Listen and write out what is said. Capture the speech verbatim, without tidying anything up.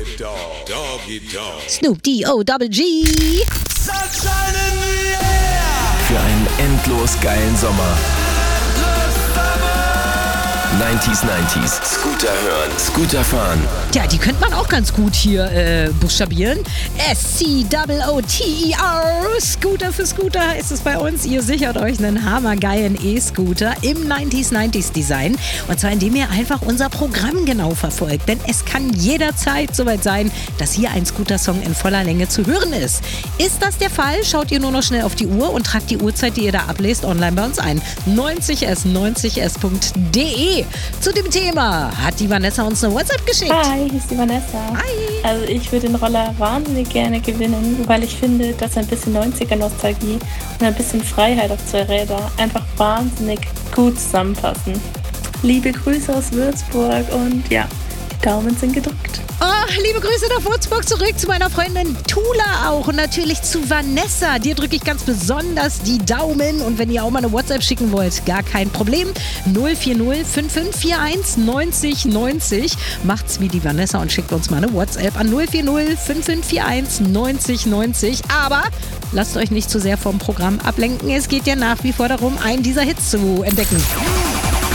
Dogg. Doggy Dogg. Snoop D O Double G. Sunshine in the air. Für einen endlos geilen Sommer. neunziger neunziger. Scooter hören, Scooter fahren. Ja, die könnte man auch ganz gut hier äh, buchstabieren. S C O O T E R. Scooter für Scooter heißt es bei uns. Ihr sichert euch einen hammergeilen E-Scooter im neunziger neunziger Design. Und zwar indem ihr einfach unser Programm genau verfolgt. Denn es kann jederzeit soweit sein, dass hier ein Scooter-Song in voller Länge zu hören ist. Ist das der Fall? Schaut ihr nur noch schnell auf die Uhr und tragt die Uhrzeit, die ihr da ablest, online bei uns ein. neunzig s neunzig s punkt de. Zu dem Thema hat die Vanessa uns eine WhatsApp geschickt. Hi, hier ist die Vanessa. Hi. Also ich würde den Roller wahnsinnig gerne gewinnen, weil ich finde, dass ein bisschen neunziger-Nostalgie und ein bisschen Freiheit auf zwei Räder einfach wahnsinnig gut zusammenpassen. Liebe Grüße aus Würzburg und ja, die Daumen sind gedrückt. Oh, liebe Grüße nach Würzburg zurück zu meiner Freundin Tula auch und natürlich zu Vanessa. Dir drücke ich ganz besonders die Daumen und wenn ihr auch mal eine WhatsApp schicken wollt, gar kein Problem. null vier null fünf fünf vier eins neunzig neunzig. Macht's wie die Vanessa und schickt uns mal eine WhatsApp an null vier null fünf fünf vier eins neunzig neunzig. Aber lasst euch nicht zu sehr vom Programm ablenken. Es geht ja nach wie vor darum, einen dieser Hits zu entdecken.